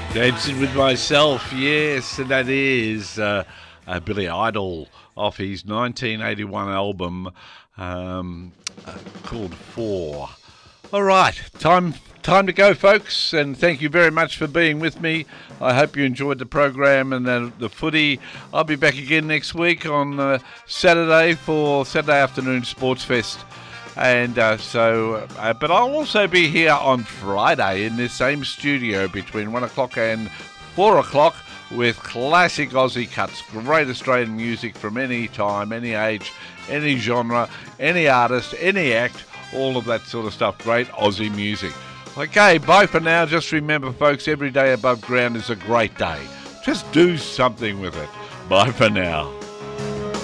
Dancing with Myself, yes, and that is Billy Idol off his 1981 album called Four. All right, time to go, folks, and thank you very much for being with me. I hope you enjoyed the program and the footy. I'll be back again next week on Saturday for Saturday Afternoon Sports Fest. And but I'll also be here on Friday in this same studio between 1 o'clock and 4 o'clock with classic Aussie cuts, great Australian music from any time, any age, any genre, any artist, any act, all of that sort of stuff, great Aussie music. Okay, bye for now. Just remember, folks, every day above ground is a great day. Just do something with it. Bye for now.